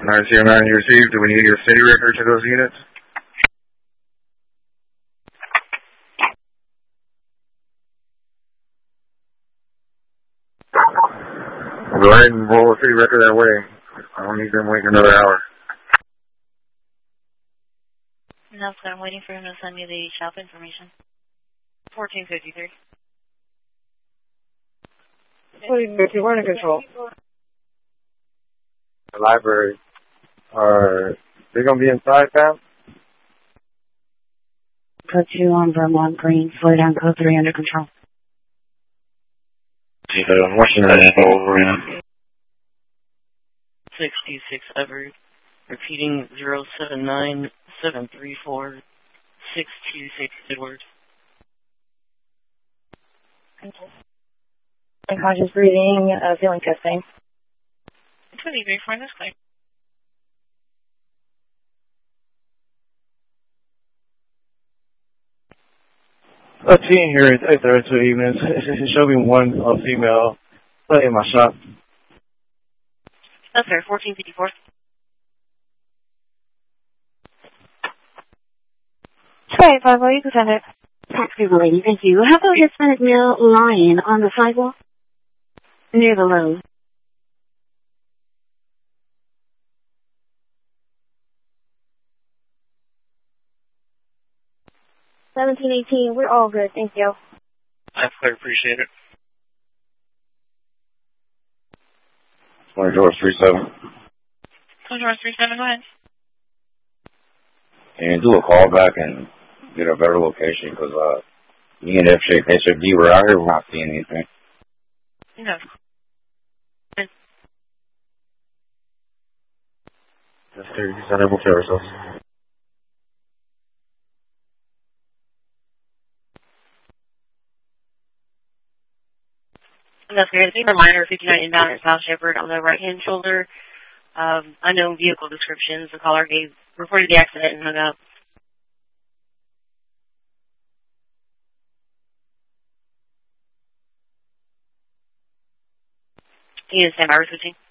909 you received. Do we need your city record to those units? Go ahead and roll the city record that way. I don't need them waiting another hour. No, sir. I'm waiting for him to send me the shop information. 1453. 1450, we're in control. The library. Are they going to be inside, Pam? Code 2 on Vermont Green. Slow down code 3 under control. Washington over in 66 Everett. Repeating 079-734-626 Edwards. Unconscious breathing, feeling chest pain. 23 for this claim. A teen here at 8:32 evenings. It showed me one female in my shop. That's fair, 1454. Okay, 5 you can send it. Taxi lady, thank you. How about Hispanic male lying on the sidewalk near the road? $17.18, we're all good, thank you. That's fair, appreciate it. 20 George 37. 20 George 37, go ahead. And do a call back and get a better location because me and FJD were out here. We're not seeing anything. No. That's fair. He's unable to ourselves. That's fair. The reminder, 59 inbound at South Shepherd on the right-hand shoulder. Unknown vehicle descriptions. The caller reported the accident and hung up. He is standby, switching.